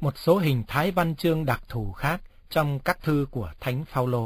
một số hình thái văn chương đặc thù khác trong các thư của Thánh Phaolô.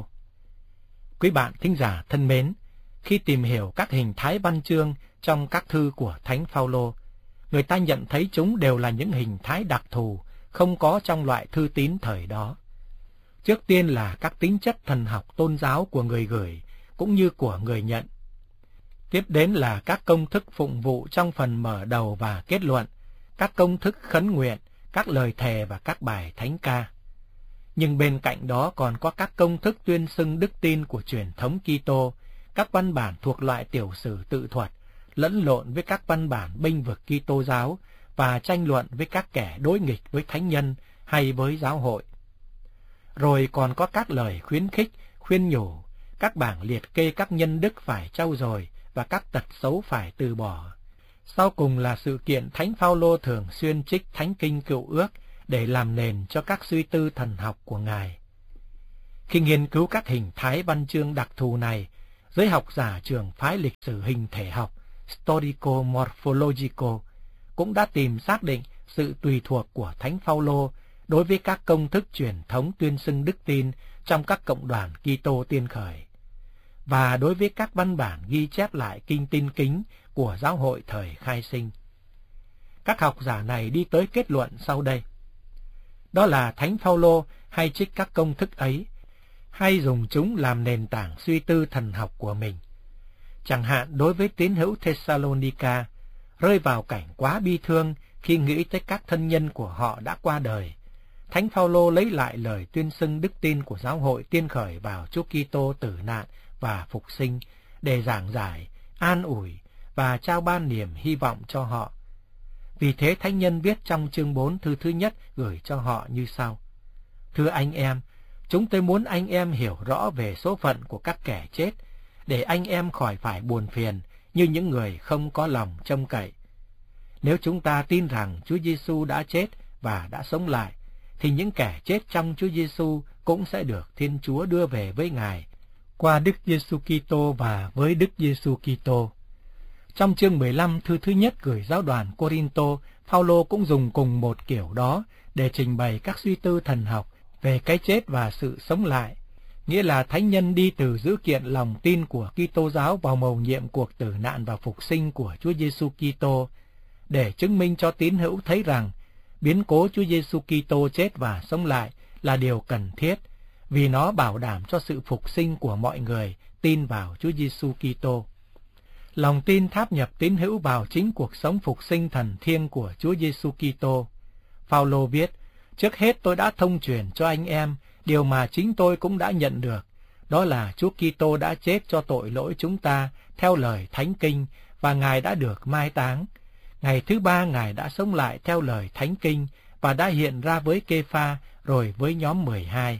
Quý bạn thính giả thân mến, khi tìm hiểu các hình thái văn chương trong các thư của Thánh Phaolô, người ta nhận thấy chúng đều là những hình thái đặc thù không có trong loại thư tín thời đó. Trước tiên là các tính chất thần học tôn giáo của người gửi cũng như của người nhận. Tiếp đến là các công thức phụng vụ trong phần mở đầu và kết luận, các công thức khấn nguyện, các lời thề và các bài thánh ca. Nhưng bên cạnh đó còn có các công thức tuyên xưng đức tin của truyền thống Kitô, các văn bản thuộc loại tiểu sử tự thuật, lẫn lộn với các văn bản bênh vực Kitô giáo và tranh luận với các kẻ đối nghịch với thánh nhân hay với giáo hội. Rồi còn có các lời khuyến khích, khuyên nhủ, các bảng liệt kê các nhân đức phải trau dồi và các tật xấu phải từ bỏ. Sau cùng là sự kiện Thánh Phaolô thường xuyên trích Thánh Kinh Cựu Ước để làm nền cho các suy tư thần học của Ngài. Khi nghiên cứu các hình thái văn chương đặc thù này, giới học giả trường phái lịch sử hình thể học Historico-Morphologico cũng đã tìm xác định sự tùy thuộc của Thánh Phaolô đối với các công thức truyền thống tuyên xưng đức tin trong các cộng đoàn Kitô tiên khởi, và đối với các văn bản ghi chép lại kinh tin kính của giáo hội thời khai sinh. Các học giả này đi tới kết luận sau đây. Đó là Thánh Phaolô hay trích các công thức ấy, hay dùng chúng làm nền tảng suy tư thần học của mình. Chẳng hạn đối với tín hữu Thessalonica, rơi vào cảnh quá bi thương khi nghĩ tới các thân nhân của họ đã qua đời, Thánh Phaolô lấy lại lời tuyên xưng đức tin của giáo hội tiên khởi vào Chúa Kitô tử nạn và phục sinh để giảng giải, an ủi và trao ban niềm hy vọng cho họ. Vì thế thánh nhân viết trong chương 4 thư thứ nhất gửi cho họ như sau: Thưa anh em, chúng tôi muốn anh em hiểu rõ về số phận của các kẻ chết, để anh em khỏi phải buồn phiền như những người không có lòng trông cậy. Nếu chúng ta tin rằng Chúa Giêsu đã chết và đã sống lại, thì những kẻ chết trong Chúa Giêsu cũng sẽ được Thiên Chúa đưa về với Ngài qua Đức Giêsu Kitô và với Đức Giêsu Kitô. Trong chương 15 thư thứ nhất gửi giáo đoàn Cô-rin-tô, Phaolô cũng dùng cùng một kiểu đó để trình bày các suy tư thần học về cái chết và sự sống lại, nghĩa là thánh nhân đi từ dữ kiện lòng tin của Kitô giáo vào mầu nhiệm cuộc tử nạn và phục sinh của Chúa Giêsu Kitô, để chứng minh cho tín hữu thấy rằng biến cố Chúa Giêsu Kitô chết và sống lại là điều cần thiết, vì nó bảo đảm cho sự phục sinh của mọi người tin vào Chúa Giêsu Kitô. Lòng tin tháp nhập tín hữu vào chính cuộc sống phục sinh thần thiêng của Chúa Giêsu Kitô. Phaolô viết: Trước hết tôi đã thông truyền cho anh em điều mà chính tôi cũng đã nhận được, đó là Chúa Kitô đã chết cho tội lỗi chúng ta theo lời Thánh Kinh, và Ngài đã được mai táng. Ngày thứ ba Ngài đã sống lại theo lời Thánh Kinh và đã hiện ra với Kê-pha rồi với nhóm 12.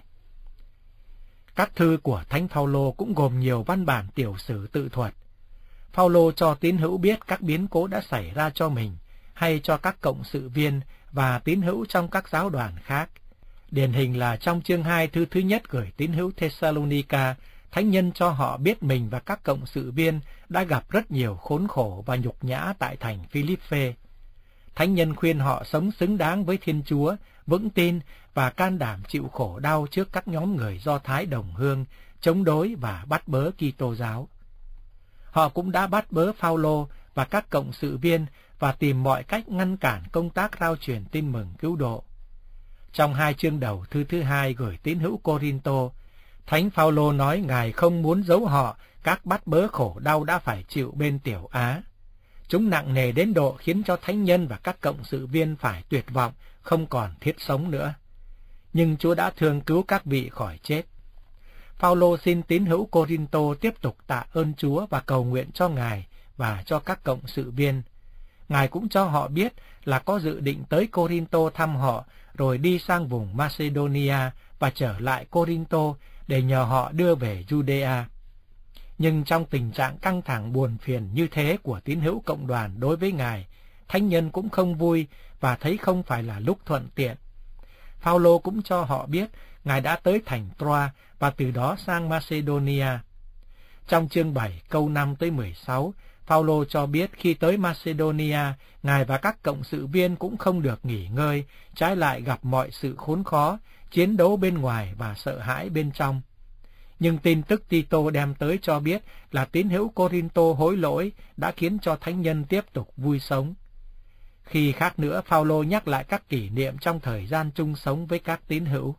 Các thư của Thánh Phaolô cũng gồm nhiều văn bản tiểu sử tự thuật. Phaolô cho tín hữu biết các biến cố đã xảy ra cho mình hay cho các cộng sự viên và tín hữu trong các giáo đoàn khác. Điển hình là trong chương 2 thư thứ nhất gửi tín hữu Thessalonica, thánh nhân cho họ biết mình và các cộng sự viên đã gặp rất nhiều khốn khổ và nhục nhã tại thành Philippe. Thánh nhân khuyên họ sống xứng đáng với Thiên Chúa, vững tin và can đảm chịu khổ đau trước các nhóm người Do Thái đồng hương, chống đối và bắt bớ Kitô giáo. Họ cũng đã bắt bớ Phaolô và các cộng sự viên và tìm mọi cách ngăn cản công tác rao truyền tin mừng cứu độ. Trong 2 chương đầu thư thứ 2 gửi tín hữu Cô-rin-tô, Thánh Phaolô nói Ngài không muốn giấu họ các bắt bớ khổ đau đã phải chịu bên Tiểu Á. Chúng nặng nề đến độ khiến cho thánh nhân và các cộng sự viên phải tuyệt vọng, không còn thiết sống nữa. Nhưng Chúa đã thương cứu các vị khỏi chết. Phaolô xin tín hữu Cô-rin-tô tiếp tục tạ ơn Chúa và cầu nguyện cho Ngài và cho các cộng sự viên. Ngài cũng cho họ biết là có dự định tới Cô-rin-tô thăm họ, rồi đi sang vùng Macedonia và trở lại Cô-rin-tô để nhờ họ đưa về Judea. Nhưng trong tình trạng căng thẳng buồn phiền như thế của tín hữu cộng đoàn đối với Ngài, thánh nhân cũng không vui và thấy không phải là lúc thuận tiện. Phaolô cũng cho họ biết Ngài đã tới thành Troa và từ đó sang Macedonia. Trong chương 7 câu 5 tới 16, Phaolô cho biết khi tới Macedonia, ngài và các cộng sự viên cũng không được nghỉ ngơi, trái lại gặp mọi sự khốn khó, chiến đấu bên ngoài và sợ hãi bên trong. Nhưng tin tức Tito đem tới cho biết là tín hữu Cô-rin-tô hối lỗi đã khiến cho thánh nhân tiếp tục vui sống. Khi khác nữa, Phaolô nhắc lại các kỷ niệm trong thời gian chung sống với các tín hữu.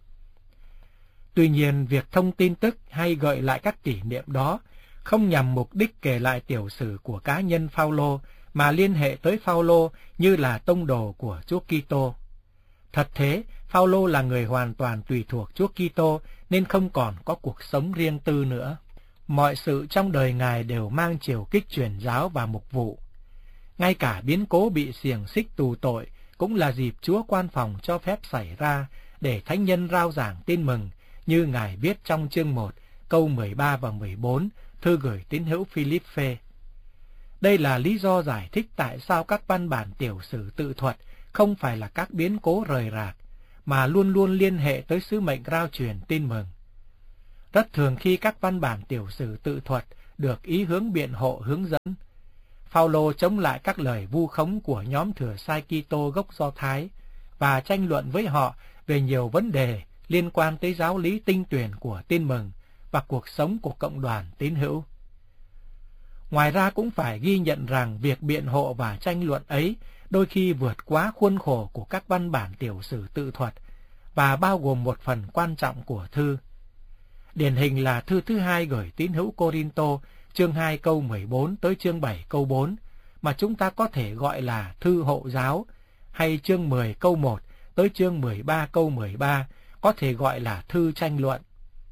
Tuy nhiên, việc thông tin tức hay gợi lại các kỷ niệm đó không nhằm mục đích kể lại tiểu sử của cá nhân Phaolô, mà liên hệ tới Phaolô như là tông đồ của Chúa Kitô. Thật thế, Phaolô là người hoàn toàn tùy thuộc Chúa Kitô nên không còn có cuộc sống riêng tư nữa. Mọi sự trong đời ngài đều mang chiều kích truyền giáo và mục vụ. Ngay cả biến cố bị xiềng xích tù tội cũng là dịp Chúa quan phòng cho phép xảy ra để thánh nhân rao giảng tin mừng, như ngài viết trong chương 1, câu 13 và 14, thư gửi tín hữu Philippe. Đây là lý do giải thích tại sao các văn bản tiểu sử tự thuật không phải là các biến cố rời rạc, mà luôn luôn liên hệ tới sứ mệnh rao truyền tin mừng. Rất thường khi các văn bản tiểu sử tự thuật được ý hướng biện hộ hướng dẫn, Phaolô chống lại các lời vu khống của nhóm thừa sai Kitô gốc Do Thái và tranh luận với họ về nhiều vấn đề liên quan tới giáo lý tinh tuyển của tin mừng và cuộc sống của cộng đoàn tín hữu. Ngoài ra cũng phải ghi nhận rằng việc biện hộ và tranh luận ấy đôi khi vượt quá khuôn khổ của các văn bản tiểu sử tự thuật và bao gồm một phần quan trọng của thư. Điển hình là thư thứ 2 gửi tín hữu Cô-rin-tô, chương 2 câu 14 tới chương 7 câu 4, mà chúng ta có thể gọi là thư hộ giáo, hay chương 10 câu 1 tới chương 13 câu 13, có thể gọi là thư tranh luận.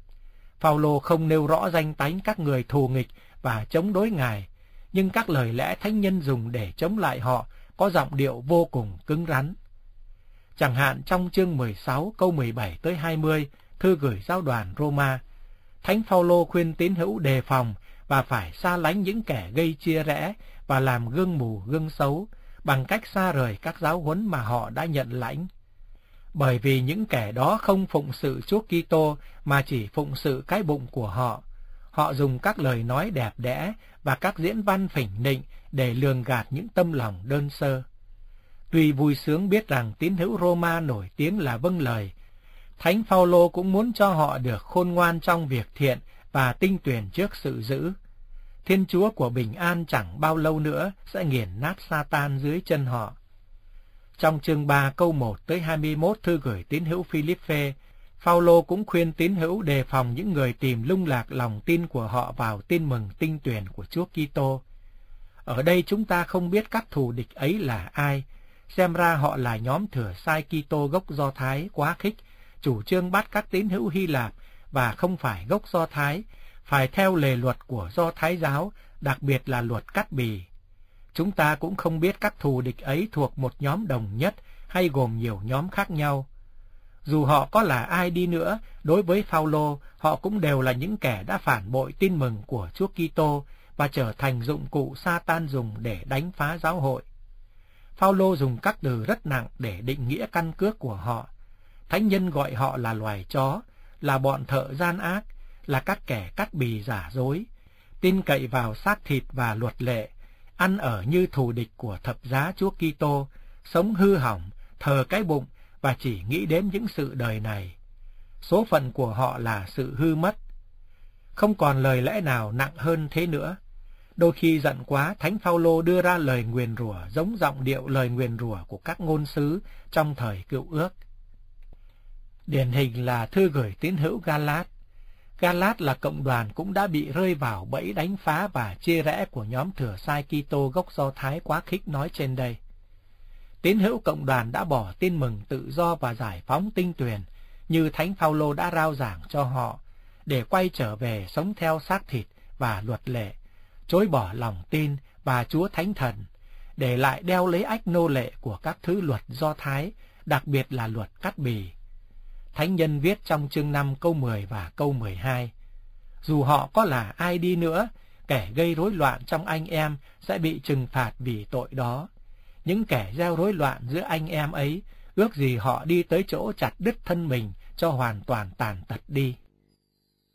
Phaolô không nêu rõ danh tánh các người thù nghịch và chống đối ngài, nhưng các lời lẽ thánh nhân dùng để chống lại họ có giọng điệu vô cùng cứng rắn. Chẳng hạn trong chương 16 câu 17 tới 20, thư gửi giáo đoàn Roma, Thánh Phaolô khuyên tín hữu đề phòng và phải xa lánh những kẻ gây chia rẽ và làm gương mù gương xấu bằng cách xa rời các giáo huấn mà họ đã nhận lãnh. Bởi vì những kẻ đó không phụng sự Chúa Kitô mà chỉ phụng sự cái bụng của họ. Họ dùng các lời nói đẹp đẽ và các diễn văn phỉnh nịnh để lường gạt những tâm lòng đơn sơ. Tuy vui sướng biết rằng tín hữu Roma nổi tiếng là vâng lời, Thánh Phaolô cũng muốn cho họ được khôn ngoan trong việc thiện và tinh tuyển trước sự dữ. Thiên Chúa của bình an chẳng bao lâu nữa sẽ nghiền nát Sa-tan dưới chân họ. Trong chương 3 câu 1 tới 21 thư gửi tín hữu Philippe, Phaolô cũng khuyên tín hữu đề phòng những người tìm lung lạc lòng tin của họ vào tin mừng tinh tuyển của Chúa Kitô. Ở đây chúng ta không biết các thù địch ấy là ai, xem ra họ là nhóm thừa sai Kitô gốc Do Thái quá khích, chủ trương bắt các tín hữu Hy Lạp và không phải gốc Do Thái, phải theo lề luật của Do Thái giáo, đặc biệt là luật cắt bì. Chúng ta cũng không biết các thù địch ấy thuộc một nhóm đồng nhất hay gồm nhiều nhóm khác nhau. Dù họ có là ai đi nữa, đối với Phaolô, họ cũng đều là những kẻ đã phản bội tin mừng của Chúa Kitô và trở thành dụng cụ Sa-tan dùng để đánh phá giáo hội. Phaolô dùng các từ rất nặng để định nghĩa căn cước của họ. Thánh nhân gọi họ là loài chó, là bọn thợ gian ác, là các kẻ cắt bì giả dối, tin cậy vào xác thịt và luật lệ, ăn ở như thù địch của thập giá Chúa Kitô, sống hư hỏng, thờ cái bụng và chỉ nghĩ đến những sự đời này. Số phận của họ là sự hư mất. Không còn lời lẽ nào nặng hơn thế nữa. Đôi khi giận quá, Thánh Phaolô đưa ra lời nguyền rủa giống giọng điệu lời nguyền rủa của các ngôn sứ trong thời Cựu Ước. Điển hình là thư gửi tín hữu Galat. Galat là cộng đoàn cũng đã bị rơi vào bẫy đánh phá và chia rẽ của nhóm thừa sai Kitô gốc Do Thái quá khích nói trên đây. Tín hữu cộng đoàn đã bỏ tin mừng tự do và giải phóng tinh tuyển như Thánh Phaolô đã rao giảng cho họ, để quay trở về sống theo xác thịt và luật lệ, chối bỏ lòng tin và Chúa Thánh Thần, để lại đeo lấy ách nô lệ của các thứ luật Do Thái, đặc biệt là luật cắt bì. Thánh nhân viết trong chương 5 câu 10 và câu 12, dù họ có là ai đi nữa, kẻ gây rối loạn trong anh em sẽ bị trừng phạt vì tội đó. Những kẻ gieo rối loạn giữa anh em ấy, ước gì họ đi tới chỗ chặt đứt thân mình cho hoàn toàn tàn tật đi.